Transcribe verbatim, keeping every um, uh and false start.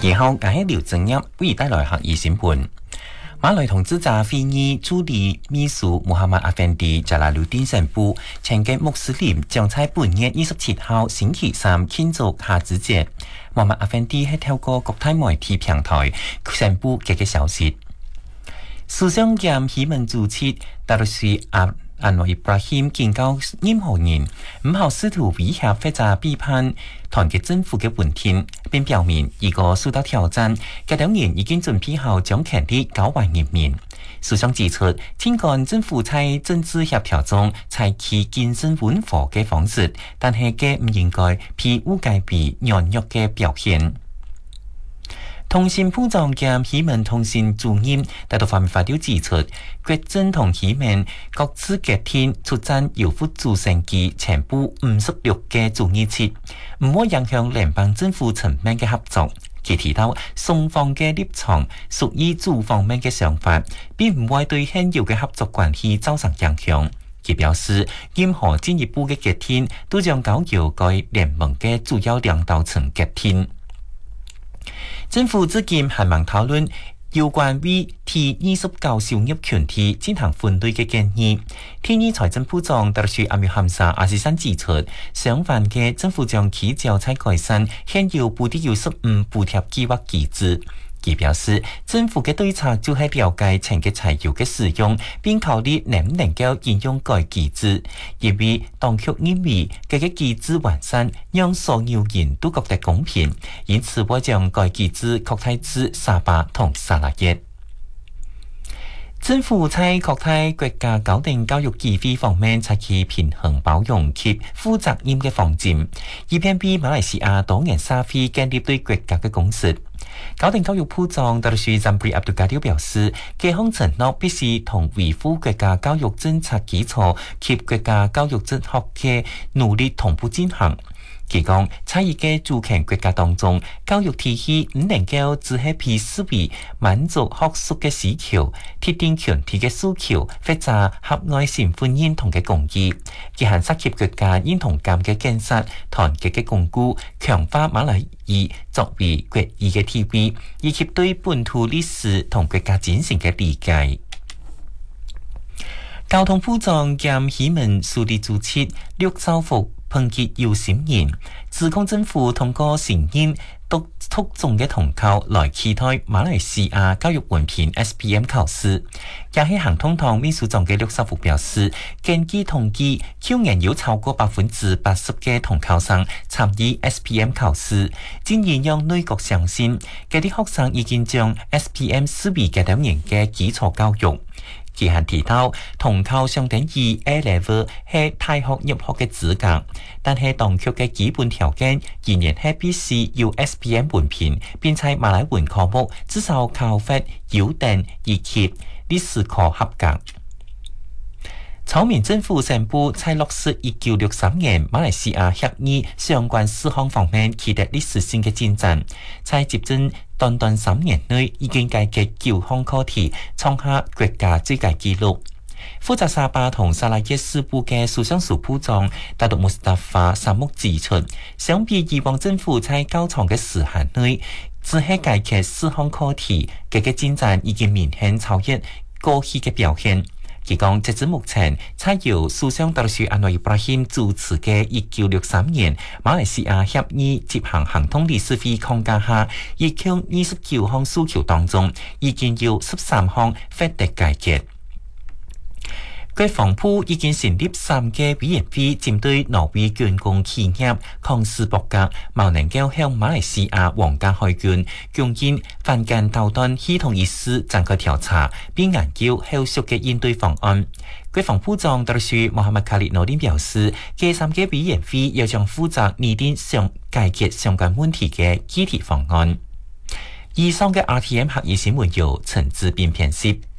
然後我係廖正一為帶來客語新聞。馬來同資扎菲爾助理秘書穆罕默阿芬迪扎拉魯丁宣布，前嘅穆斯林將在本月二十七號星期三慶祝夏至節。穆罕默阿芬迪係透過國際媒體平台宣布嘅嘅消息。首相兼希盟主席達魯斯阿安華伊布拉希姆警告任何人唔好試圖威脅或者批判團結政府嘅問題，並表明如果受到挑戰，該黨人已經準備好將權力交還人民。首相指出，儘管政府在政治協調中採取謹慎溫和嘅方式，但係嘅唔應該被誤解為軟弱嘅表現。通信部長兼希盟通信主任大道發明發表指出，國政同希盟各自決定出戰由副主席及全部五十六嘅主議設，唔會影響聯邦政府層面嘅合作。佢提到，雙方嘅立場屬於主方面嘅想法，並唔會對現有嘅合作關係造成影響。佢表示，任何進一步嘅決定都將交由該聯盟嘅主要領導層決定。政府至今還忙討論有關為第二十九就業群體進行分類嘅建議。第二財政部長達魯阿米罕沙阿斯山指出，相反嘅政府將聚焦在改善現有補貼有十五補貼計劃機制。佢表示，政府嘅對策就係了解前嘅柴油嘅使用，並考慮能唔能夠應用該機制，因為當局認為該個機制完善，讓所有人都覺得公平，因此會將該機制擴大至沙巴同沙拉越。政府在擴大國家高等教育機會方面採取平衡包容及負責任嘅方針，以便俾馬來西亞多元社會建立對國家嘅共識。高等教育部長達魯斯贊布里阿杜加迪表示，這項承諾必須同維護國家教育政策基礎及國家教育哲學嘅努力同步進行。佢講，在一個主權國家當中，教育體系唔能夠只係被視為滿足學術嘅需求、特定群體嘅訴求或者狹隘身份認同嘅公義。佢還涉及國家認同感嘅建設、團結嘅鞏固、強化馬來語作為國語嘅地位，以及對本土歷史同國家精神嘅理解。交通部長兼希盟署理主席陸兆福抨擊有心人指控政府通過承認督促中嘅通考來期待馬來西亞教育文憑 S P M 考試。也係行通堂秘書長嘅陸兆福表示，根據統計，去年有超過百分之八十嘅通考生參與 S P M 考試，竟然讓內閣相信，嗰啲學生已經將 S P M 視為幾多年嘅基礎教育。佢還提到，通考相等於 A level 係大學入學嘅資格，但係當局嘅基本條件仍然係必須要 S P M 文憑，並且馬來文科目至少考法優等以及歷史科合格。草民政府宣布，在落實一九六三年馬來西亞協議相關事項方面取得歷史性嘅進展，在接近短短三年內已經解決九項課題，創下國家最佳紀錄。負責沙巴同沙拉越事務嘅首相署部長達獨穆斯達法沙木指出，相比以往政府在較長嘅時限內只係解決四項課題，嘅嘅進展已經明顯超越過去嘅表現。佢講，截至目前，在由首相達魯斯安華伊布拉希姆主持嘅一九六三年馬來西亞協議執行行通理事會框架下，一共二十九項訴求當中，已經有十三項獲得解決。國防部已經成立三個委員會，針對挪威軍工企業康斯伯格冇能夠向馬來西亞皇家海軍供應反艦導彈系統一事展開調查，並研究後續嘅應對方案。國防部長達魯斯穆罕默卡里諾丁表示，這三個委員會要將負責擬定相解決相關問題嘅具體方案。以上嘅 R T M 客語新聞由陳志斌編輯。